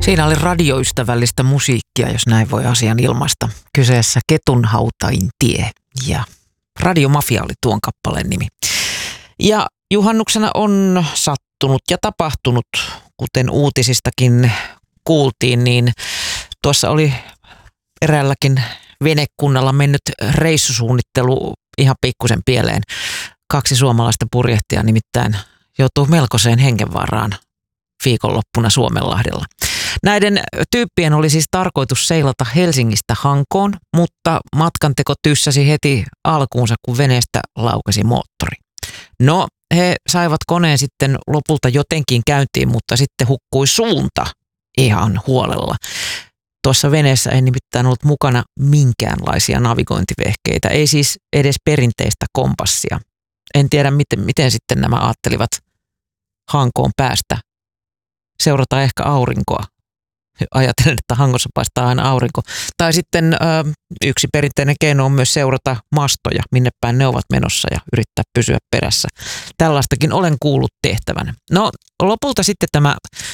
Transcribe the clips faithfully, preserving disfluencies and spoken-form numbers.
Siinä oli radioystävällistä musiikkia, jos näin voi asian ilmaista. Kyseessä Ketunhautain tie ja Radiomafia oli tuon kappaleen nimi. Ja juhannuksena on sattunut ja tapahtunut, kuten uutisistakin kuultiin, niin tuossa oli eräälläkin venekunnalla mennyt reissusuunnittelu ihan pikkusen pieleen. Kaksi suomalaista purjehtia nimittäin joutuu melkoiseen hengenvaaraan viikonloppuna Suomenlahdella. Näiden tyyppien oli siis tarkoitus seilata Helsingistä Hankoon, mutta matkanteko tyssäsi heti alkuunsa, kun veneestä laukesi moottori. No, he saivat koneen sitten lopulta jotenkin käyntiin, mutta sitten hukkui suunta ihan huolella. Tuossa veneessä ei nimittäin ollut mukana minkäänlaisia navigointivehkeitä, ei siis edes perinteistä kompassia. En tiedä, miten, miten sitten nämä ajattelivat Hankoon päästä. Seurata ehkä aurinkoa. Ajattelen, että Hangossa paistaa aina aurinko. Tai sitten ö, yksi perinteinen keino on myös seurata mastoja, minne päin ne ovat menossa ja yrittää pysyä perässä. Tällaistakin olen kuullut tehtävän. No lopulta sitten tämä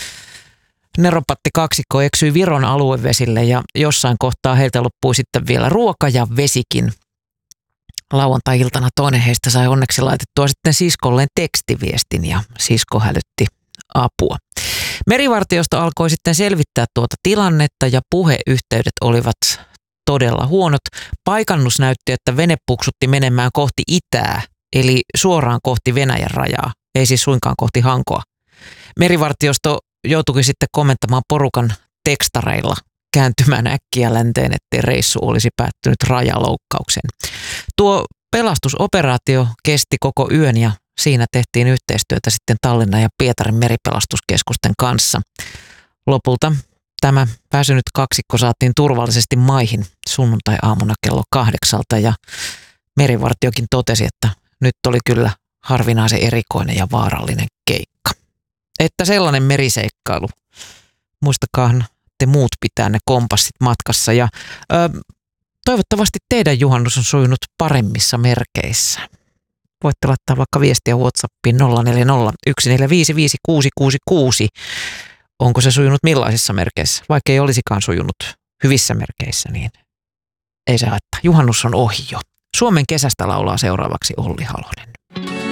neropatti kaksikko eksyi Viron aluevesille ja jossain kohtaa heiltä loppui sitten vielä ruoka ja vesikin. Lauantai-iltana toinen heistä sai onneksi laitettua sitten siskolleen tekstiviestin ja sisko hälytti apua. Merivartiosto alkoi sitten selvittää tuota tilannetta ja puheyhteydet olivat todella huonot. Paikannus näytti, että vene puksutti menemään kohti itää, eli suoraan kohti Venäjän rajaa, ei siis suinkaan kohti Hankoa. Merivartiosto joutuikin sitten komentamaan porukan tekstareilla kääntymään äkkiä länteen, ettei reissu olisi päättynyt rajaloukkaukseen. Tuo pelastusoperaatio kesti koko yön ja siinä tehtiin yhteistyötä sitten Tallinnan ja Pietarin meripelastuskeskusten kanssa. Lopulta tämä väsynyt kaksikko saatiin turvallisesti maihin sunnuntai-aamuna kello kahdeksalta ja merivartiokin totesi, että nyt oli kyllä harvinaisen erikoinen ja vaarallinen keikka. Että sellainen meriseikkailu. Muistakaahan te muut pitää ne kompassit matkassa ja ö, toivottavasti teidän juhannus on sujunut paremmissa merkeissä. Voitte laittaa vaikka viestiä WhatsAppiin nolla neljä nolla yksi neljä viisi viisi kuusi kuusi kuusi. Onko se sujunut millaisissa merkeissä? Vaikka ei olisikaan sujunut hyvissä merkeissä, niin ei se haittaa. Juhannus on ohi jo. Suomen kesästä laulaa seuraavaksi Olli Halonen.